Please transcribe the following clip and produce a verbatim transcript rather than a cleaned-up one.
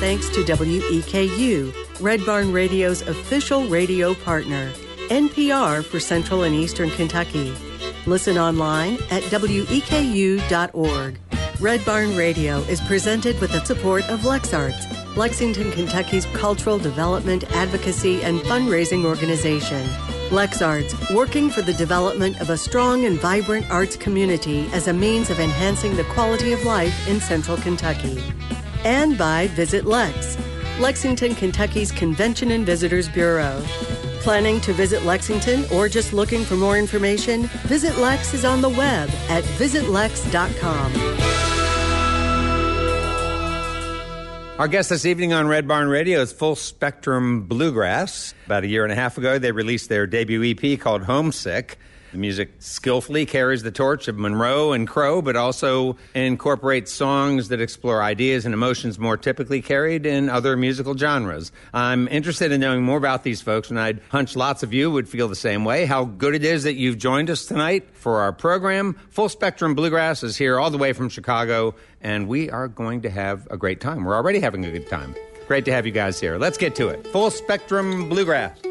thanks to W E K U, Red Barn Radio's official radio partner, N P R for Central and Eastern Kentucky. Listen online at W E K U dot org. Red Barn Radio is presented with the support of LexArts, Lexington, Kentucky's cultural development, advocacy, and fundraising organization. LexArts, working for the development of a strong and vibrant arts community as a means of enhancing the quality of life in Central Kentucky. And by Visit Lex, Lexington, Kentucky's Convention and Visitors Bureau. Planning to visit Lexington or just looking for more information? Visit Lex is on the web at visit lex dot com. Our guest this evening on Red Barn Radio is Full Spectrum Bluegrass. About a year and a half ago, they released their debut E P called Homesick. The music skillfully carries the torch of Monroe and Crow, but also incorporates songs that explore ideas and emotions more typically carried in other musical genres. I'm interested in knowing more about these folks, and I'd hunch lots of you would feel the same way. How good it is that you've joined us tonight for our program. Full Spectrum Bluegrass is here all the way from Chicago, and we are going to have a great time. We're already having a good time. Great to have you guys here. Let's get to it. Full Spectrum Bluegrass.